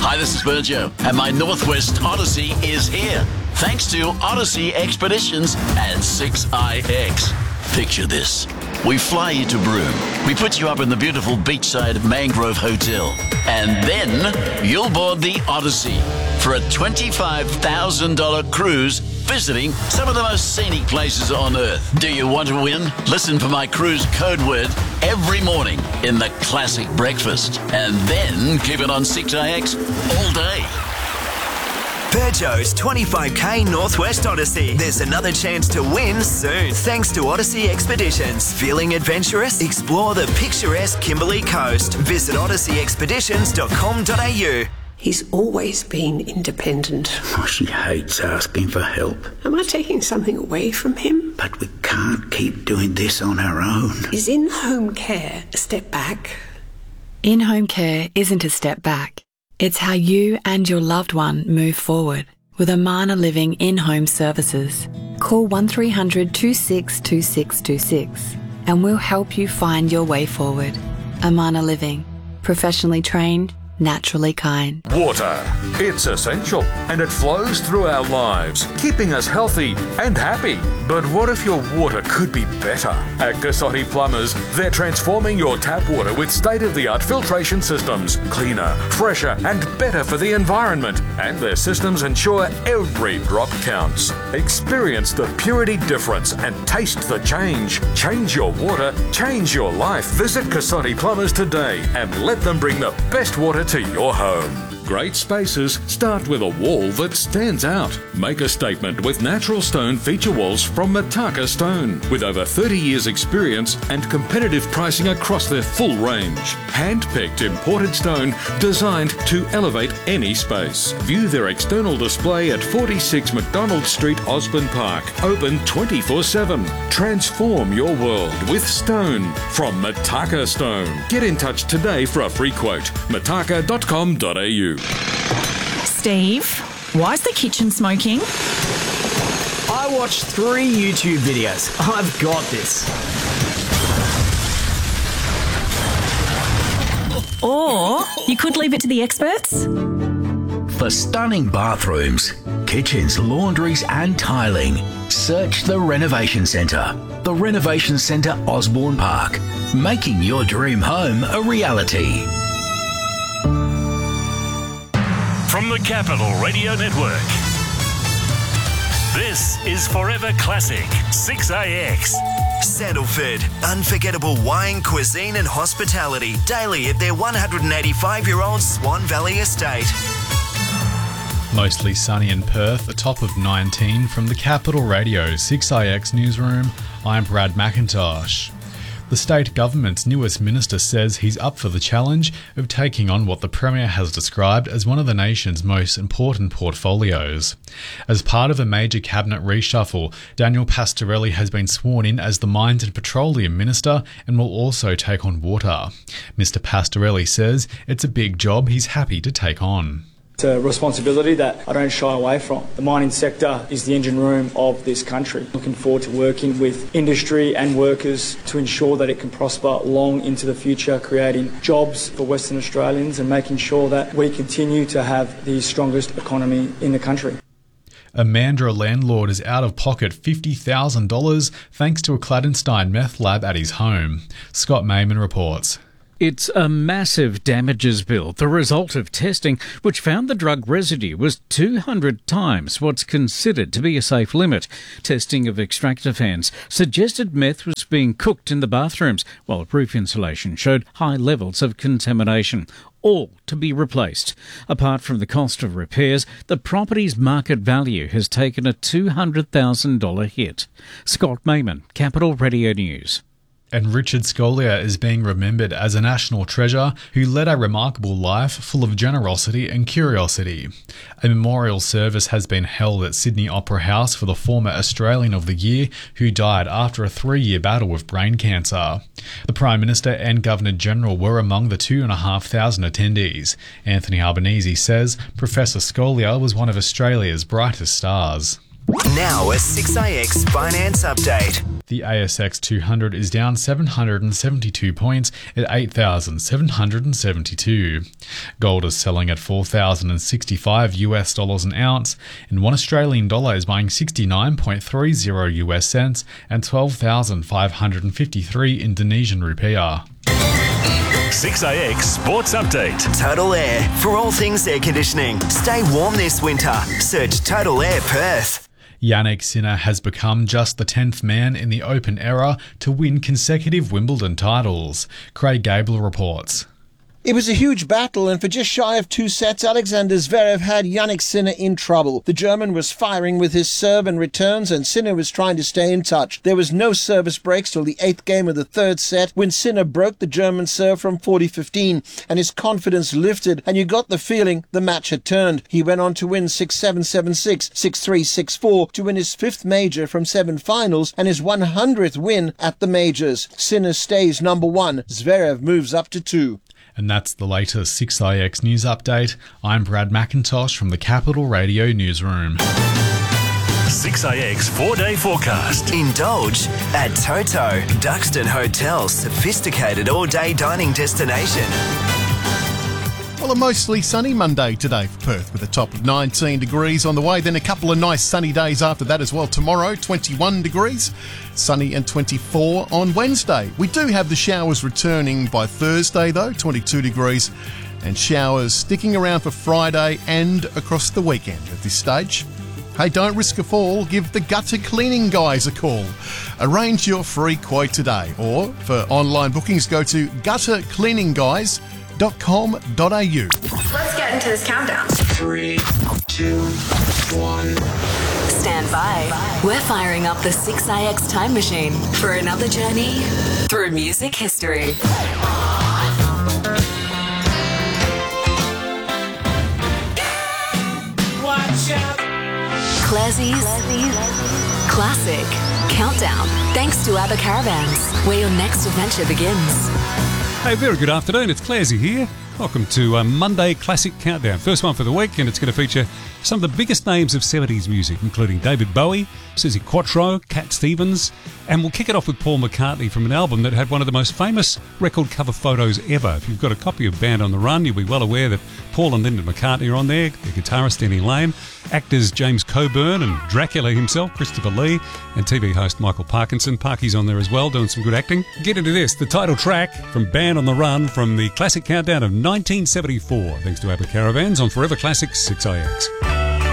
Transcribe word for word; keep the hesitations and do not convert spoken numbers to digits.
Hi, this is Virgil, and my Northwest Odyssey is here. Thanks to Odyssey Expeditions and six I X. Picture this. We fly you to Broome. We put you up in the beautiful beachside Mangrove Hotel. And then you'll board the Odyssey for a twenty-five thousand dollars cruise visiting some of the most scenic places on Earth. Do you want to win? Listen for my cruise code word every morning in the classic breakfast. And then keep it on six I X all day. Peugeot's twenty-five K Northwest Odyssey. There's another chance to win soon, thanks to Odyssey Expeditions. Feeling adventurous? Explore the picturesque Kimberley Coast. Visit odyssey expeditions dot com dot a u. He's always been independent. Oh, she hates asking for help. Am I taking something away from him? But we can't keep doing this on our own. Is in-home care a step back? In-home care isn't a step back. It's how you and your loved one move forward with Amana Living in-home services. Call one three hundred two six two six two six and we'll help you find your way forward. Amana Living. Professionally trained, naturally kind. Water. It's essential and it flows through our lives, keeping us healthy and happy. But what if your water could be better? At Cassotti Plumbers, they're transforming your tap water with state-of-the-art filtration systems. Cleaner, fresher and better for the environment. And their systems ensure every drop counts. Experience the purity difference and taste the change. Change your water, change your life. Visit Cassotti Plumbers today and let them bring the best water to your home. Great spaces start with a wall that stands out. Make a statement with natural stone feature walls from Mataka Stone. With over thirty years experience and competitive pricing across their full range. Hand-picked imported stone designed to elevate any space. View their external display at forty-six McDonald Street, Osborne Park. Open twenty-four seven. Transform your world with stone from Mataka Stone. Get in touch today for a free quote. mataka dot com dot a u. Steve, why is the kitchen smoking? I watched three YouTube videos. I've got this. Or you could leave it to the experts. For stunning bathrooms, kitchens, laundries and tiling, search the Renovation Centre. The Renovation Centre, Osborne Park. Making your dream home a reality. From the Capital Radio Network, this is Forever Classic six A X. Sandalford, unforgettable wine, cuisine and hospitality daily at their one hundred eighty-five-year-old Swan Valley estate. Mostly sunny in Perth, a top of nineteen. From the Capital Radio six A X newsroom, I'm Brad McIntosh. The state government's newest minister says he's up for the challenge of taking on what the Premier has described as one of the nation's most important portfolios. As part of a major cabinet reshuffle, Daniel Pastorelli has been sworn in as the Mines and Petroleum Minister and will also take on water. Mister Pastorelli says it's a big job he's happy to take on. It's a responsibility that I don't shy away from. The mining sector is the engine room of this country. Looking forward to working with industry and workers to ensure that it can prosper long into the future, creating jobs for Western Australians and making sure that we continue to have the strongest economy in the country. A Mandurah landlord is out of pocket fifty thousand dollars thanks to a Claddenstein meth lab at his home. Scott Mayman reports. It's a massive damages bill, the result of testing which found the drug residue was two hundred times what's considered to be a safe limit. Testing of extractor fans suggested meth was being cooked in the bathrooms, while roof insulation showed high levels of contamination. All to be replaced. Apart from the cost of repairs, the property's market value has taken a two hundred thousand dollars hit. Scott Mayman, Capital Radio News. And Richard Scolia is being remembered as a national treasure who led a remarkable life full of generosity and curiosity. A memorial service has been held at Sydney Opera House for the former Australian of the Year who died after a three-year battle with brain cancer. The Prime Minister and Governor-General were among the two and a half thousand attendees. Anthony Albanese says Professor Scolia was one of Australia's brightest stars. Now a six A X Finance Update. The A S X two hundred is down seven hundred seventy-two points at eight thousand seven hundred seventy-two. Gold is selling at four thousand sixty-five US dollars an ounce, and one Australian dollar is buying sixty-nine point three zero US cents and twelve thousand five hundred fifty-three Indonesian rupiah. six A X Sports Update. Total Air. For all things air conditioning, stay warm this winter. Search Total Air Perth. Yannick Sinner has become just the tenth man in the Open era to win consecutive Wimbledon titles. Craig Gable reports. It was a huge battle, and for just shy of two sets, Alexander Zverev had Yannick Sinner in trouble. The German was firing with his serve and returns, and Sinner was trying to stay in touch. There was no service breaks till the eighth game of the third set, when Sinner broke the German serve from forty fifteen, and his confidence lifted, and you got the feeling the match had turned. He went on to win six seven, seven six, six three, six four to win his fifth major from seven finals and his one hundredth win at the majors. Sinner stays number one. Zverev moves up to two. And that's the latest six I X News Update. I'm Brad McIntosh from the Capital Radio Newsroom. six I X four-day forecast. Indulge at Toto, Duxton Hotel's sophisticated all-day dining destination. Well, a mostly sunny Monday today for Perth with a top of nineteen degrees on the way. Then a couple of nice sunny days after that as well. Tomorrow, twenty-one degrees. Sunny and twenty-four on Wednesday. We do have the showers returning by Thursday though, twenty-two degrees. And showers sticking around for Friday and across the weekend at this stage. Hey, don't risk a fall. Give the gutter cleaning guys a call. Arrange your free quote today. Or for online bookings, go to gutter cleaning guys dot com dot a u. Let's get into this countdown. Three, two, one. Stand by. We're firing up the six I X time machine for another journey through music history. Watch out. Classie's Classic Countdown. Thanks to ABBA Caravans, where your next adventure begins. Hey, very good afternoon. It's Classy here. Welcome to a Monday Classic Countdown. First one for the week, and it's going to feature some of the biggest names of seventies music, including David Bowie, Suzi Quatro, Cat Stevens, and we'll kick it off with Paul McCartney from an album that had one of the most famous record cover photos ever. If you've got a copy of Band on the Run, you'll be well aware that Paul and Linda McCartney are on there, the guitarist Denny Lane, actors James Coburn and Dracula himself, Christopher Lee, and T V host Michael Parkinson. Parky's on there as well, doing some good acting. Get into this, the title track from Band on the Run from the Classic Countdown of nineteen seventy-four, thanks to ABBA Caravans on Forever Classics six I X.